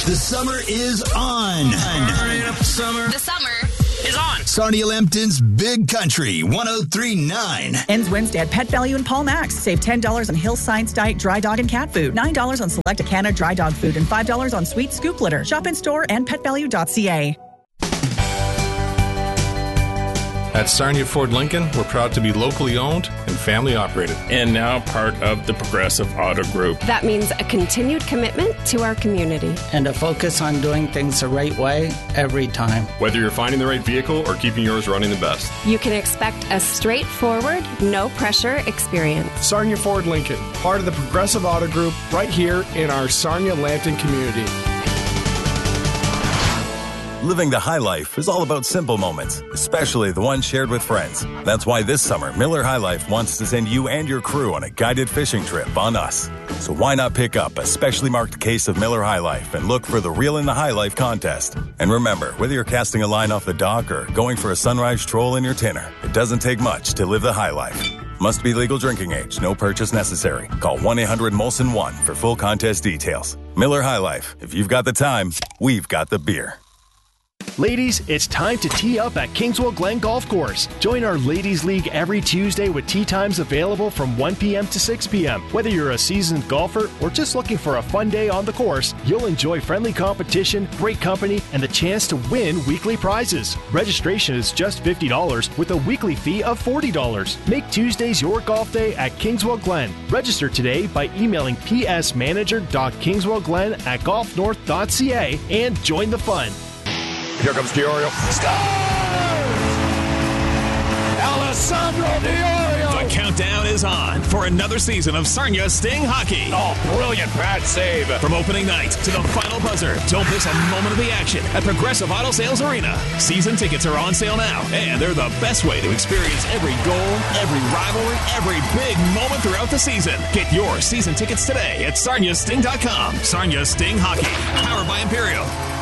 The summer is on. The summer is on. Sarnia Lambton's Big Country 103.9. Ends Wednesday at Pet Value in Paul Max. Save $10 on Hill Science Diet dry dog and cat food, $9 on select Acana dry dog food, and $5 on sweet scoop litter. Shop in store and petvalue.ca. At Sarnia Ford Lincoln, we're proud to be locally owned and family operated. And now part of the Progressive Auto Group. That means a continued commitment to our community. And a focus on doing things the right way every time. Whether you're finding the right vehicle or keeping yours running the best. You can expect a straightforward, no-pressure experience. Sarnia Ford Lincoln, part of the Progressive Auto Group, right here in our Sarnia Lambton community. Living the high life is all about simple moments, especially the ones shared with friends. That's why this summer, Miller High Life wants to send you and your crew on a guided fishing trip on us. So why not pick up a specially marked case of Miller High Life and look for the Reel in the High Life contest. And remember, whether you're casting a line off the dock or going for a sunrise stroll in your tinner, it doesn't take much to live the high life. Must be legal drinking age. No purchase necessary. Call 1-800-MOLSON-1 for full contest details. Miller High Life. If you've got the time, we've got the beer. Ladies, it's time to tee up at Kingswell Glen Golf Course. Join our Ladies League every Tuesday with tee times available from 1 p.m. to 6 p.m. Whether you're a seasoned golfer or just looking for a fun day on the course, you'll enjoy friendly competition, great company, and the chance to win weekly prizes. Registration is just $50 with a weekly fee of $40. Make Tuesdays your golf day at Kingswell Glen. Register today by emailing psmanager.kingswellglen@golfnorth.ca and join the fun. Here comes Diorio. Scores! Alessandro Diorio! The countdown is on for another season of Sarnia Sting Hockey. Oh, brilliant pad save. From opening night to the final buzzer, don't miss a moment of the action at Progressive Auto Sales Arena. Season tickets are on sale now, and they're the best way to experience every goal, every rivalry, every big moment throughout the season. Get your season tickets today at sarniasting.com. Sarnia Sting Hockey, powered by Imperial.